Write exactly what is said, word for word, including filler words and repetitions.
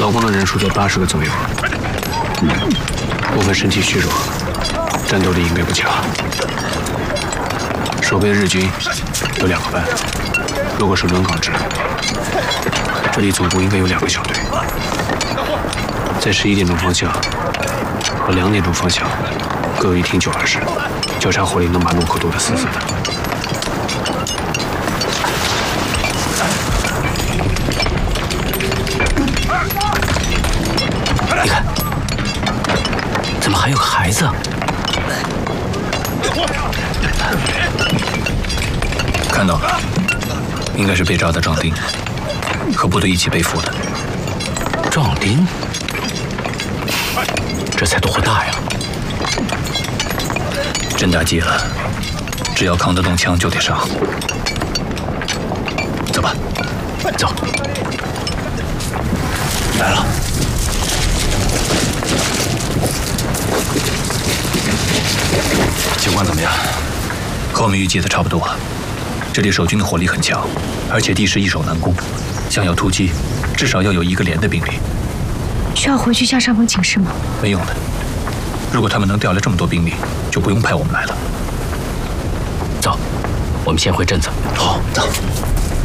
老公的人数在八十个左右，嗯，部分身体虚弱，战斗力应该不强。守备日军有两个班，如果是轮岗制，这里总共应该有两个小队。在十一点钟方向和两点钟方向各有一挺九二式，交叉火力能把路口堵得死死的。 你看，怎么还有个孩子啊？ 看到了，应该是被抓的壮丁，和部队一起被俘的。 壮丁，这才多大呀？ 真打急了，只要扛得动枪就得上。走吧， 走。 来了。 情况怎么样？ 和我们预计的差不多。这里守军的火力很强，而且地势易守难攻，想要突击，至少要有一个连的兵力。 需要回去向上峰请示吗？ 没用的。如果他们能调来这么多兵力，就不用派我们来了。 走，我们先回镇子。 好，走。